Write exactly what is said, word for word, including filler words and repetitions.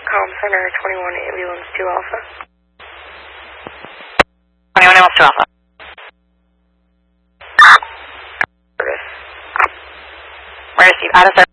Com Center, twenty-one Ambulance two Alpha. twenty-one Ambulance two Alpha. Where is he? Out of service.